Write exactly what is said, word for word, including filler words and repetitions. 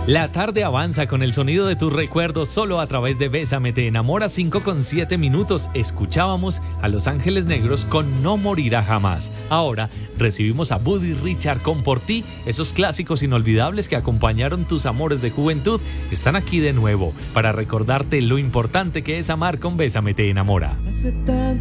La tarde avanza con el sonido de tus recuerdos solo a través de Bésame te enamora. Cinco con siete minutos. Escuchábamos a Los Ángeles Negros con No morirá jamás. Ahora recibimos a Buddy Richard con Por ti. Esos clásicos inolvidables que acompañaron tus amores de juventud están aquí de nuevo para recordarte lo importante que es amar con Bésame te enamora.